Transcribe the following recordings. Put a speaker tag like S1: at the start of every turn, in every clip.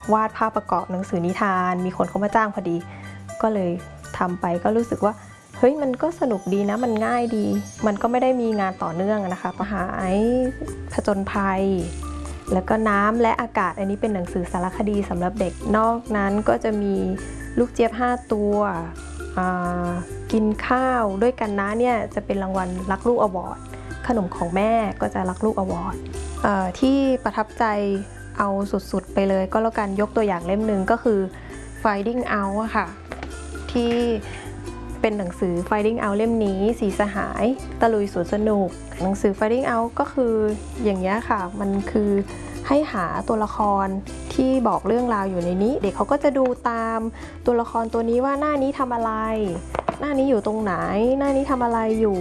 S1: วาดภาพประกอบหนังสือนิทานมีคนเขามาจ้างพอดีก็เลยทำไปก็รู้สึกว่าเฮ้ยมันก็สนุกดีนะมันง่ายดีมันก็ไม่ได้มีงานต่อเนื่องนะคะมหายผจญภัยแล้วก็น้ำและอากาศอันนี้เป็นหนังสือสารคดีสำหรับเด็กนอกนั้นก็จะมีลูกเจี๊ยบ5ตัวกินข้าวด้วยกันนะเนี่ยจะเป็นรางวัลรักลูกอวอร์ดขนมของแม่ก็จะรักลูกอวอร์ดที่ประทับใจเอาสุดๆไปเลยก็แล้วกันยกตัวอย่างเล่มหนึ่งก็คือ Finding Out อะค่ะที่เป็นหนังสือ Finding Out เล่มนี้สีสหายตะลุยสวนสนุกหนังสือ Finding Out ก็คืออย่างนี้ค่ะมันคือให้หาตัวละครที่บอกเรื่องราวอยู่ในนี้เด็กเขาก็จะดูตามตัวละครตัวนี้ว่าหน้านี้ทำอะไรหน้านี้อยู่ตรงไหนหน้านี้ทำอะไรอยู่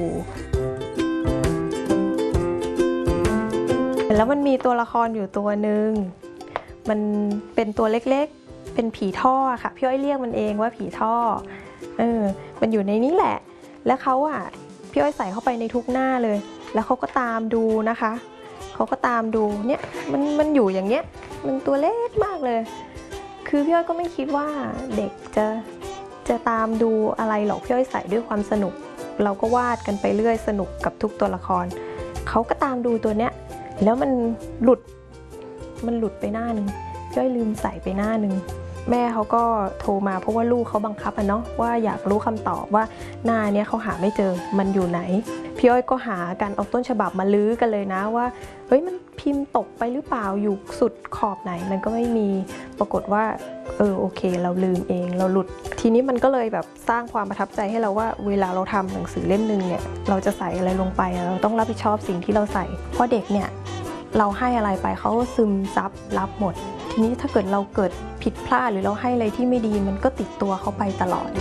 S1: แล้วมันมีตัวละครอยู่ตัวหนึ่งมันเป็นตัวเล็กๆเป็นผีท่อค่ะพี่อ้อยเรียกมันเองว่าผีท่อมันอยู่ในนี้แหละแล้วเขาพี่อ้อยใส่เข้าไปในทุกหน้าเลยแล้วเขาก็ตามดูนะคะเขาก็ตามดูเนี่ยมันอยู่อย่างเนี้ยมันตัวเล็กมากเลยคือพี่อ้อยก็ไม่คิดว่าเด็กจะตามดูอะไรหรอกพี่อ้อยใส่ด้วยความสนุกเราก็วาดกันไปเรื่อยสนุกกับทุกตัวละครเขาก็ตามดูตัวเนี้ยแล้วมันหลุดไปหน้านึงพี่อ้อยลืมใส่ไปหน้านึงแม่เขาก็โทรมาเพราะว่าลูกเขาบังคับเนาะว่าอยากรู้คำตอบว่าหน้าเนี้ยเขาหาไม่เจอมันอยู่ไหนพี่อ้อยก็หาการเอาต้นฉบับมาลื้อกันเลยนะว่าเฮ้ยมันพิมพ์ตกไปหรือเปล่าอยู่สุดขอบไหนมันก็ไม่มีปรากฏว่าโอเคเราลืมเองเราหลุดทีนี้มันก็เลยแบบสร้างความประทับใจให้เราว่าเวลาเราทำหนังสือเล่มนึงเนี่ยเราจะใส่อะไรลงไปเราต้องรับผิดชอบสิ่งที่เราใส่เพราะเด็กเนี่ยเราให้อะไรไปเขาซึมซับรับหมดทีนี้ถ้าเกิดเราเกิดผิดพลาดหรือเราให้อะไรที่ไม่ดีมันก็ติดตัวเขาไปตลอด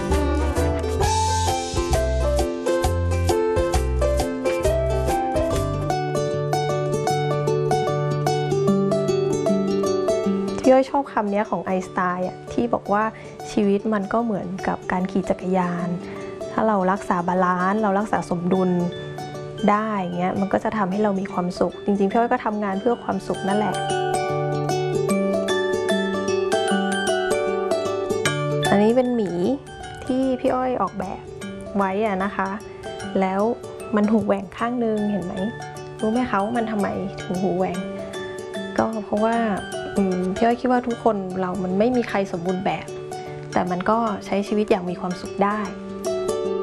S1: พี่อ้อยชอบคำนี้ของไอน์สไตน์ที่บอกว่าชีวิตมันก็เหมือนกับการขี่จักรยานถ้าเรารักษาบาลานซ์เรารักษาสมดุลได้เงี้ยมันก็จะทำให้เรามีความสุขจริงๆพี่อ้อยก็ทำงานเพื่อความสุขนั่นแหละอันนี้เป็นหมีที่พี่อ้อยออกแบบไว้นะคะแล้วมันหูแหว่งข้างนึงเห็นไหมรู้ไหมคะว่ามันทำไมถึงหูแหว่งก็เพราะว่าพี่อ้อยคิดว่าทุกคนมันไม่มีใครสมบูรณ์แบบแต่มันก็ใช้ชีวิตอย่างมีความสุขได้